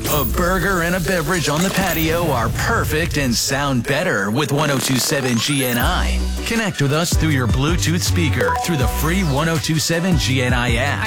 A burger and a beverage on the patio are perfect and sound better with 1027 GNI. Connect with us through your Bluetooth speaker through the free 1027 GNI app.